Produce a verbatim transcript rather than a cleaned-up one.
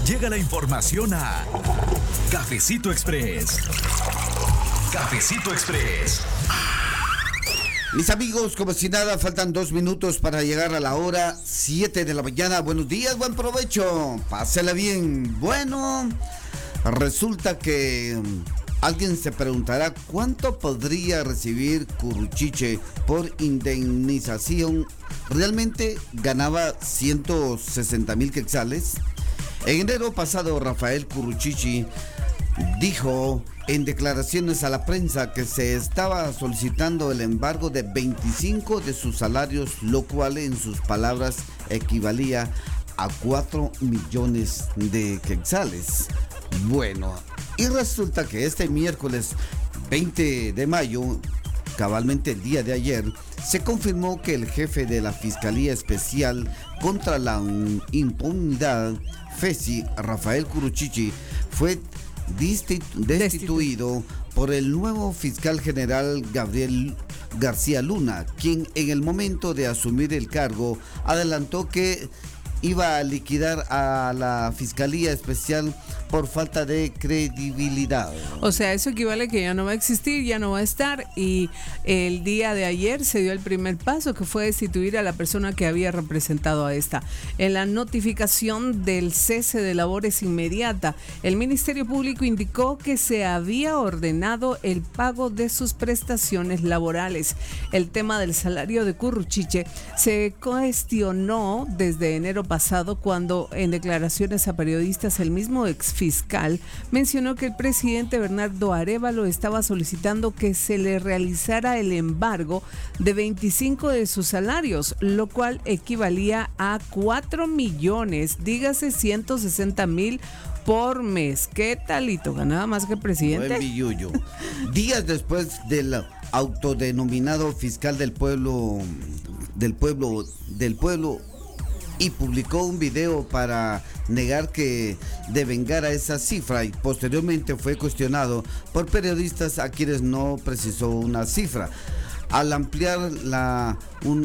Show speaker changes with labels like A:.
A: llega la información a Cafecito Express. Cafecito Express.
B: Mis amigos, como si nada, faltan dos minutos para llegar a la hora siete de la mañana. Buenos días, buen provecho, pásela bien. Bueno, resulta que alguien se preguntará cuánto podría recibir Curuchiche por indemnización. Realmente ganaba ciento sesenta mil quetzales. En enero pasado, Rafael Curuchiche dijo en declaraciones a la prensa que se estaba solicitando el embargo de veinticinco de sus salarios, lo cual en sus palabras equivalía a cuatro millones de quetzales. Bueno, y resulta que este miércoles veinte de mayo, cabalmente el día de ayer, se confirmó que el jefe de la Fiscalía Especial contra la Impunidad, FESI, Rafael Curuchiche, fue destituido por el nuevo fiscal general Gabriel García Luna, quien en el momento de asumir el cargo adelantó que iba a liquidar a la Fiscalía Especial por falta de credibilidad.
C: O sea, eso equivale a que ya no va a existir, ya no va a estar, y el día de ayer se dio el primer paso, que fue destituir a la persona que había representado a esta. En la notificación del cese de labores inmediata, el Ministerio Público indicó que se había ordenado el pago de sus prestaciones laborales. El tema del salario de Curuchiche se cuestionó desde enero pasado, cuando en declaraciones a periodistas el mismo exfiscal mencionó que el presidente Bernardo Arévalo estaba solicitando que se le realizara el embargo de veinticinco de sus salarios, lo cual equivalía a cuatro millones, dígase ciento sesenta mil por mes. ¿Qué talito? ¿Ganaba más que el presidente?
B: Buen billullo. Días después del autodenominado fiscal del pueblo, del pueblo, del pueblo, y publicó un video para negar que devengara esa cifra, y posteriormente fue cuestionado por periodistas a quienes no precisó una cifra. Al ampliar la, un,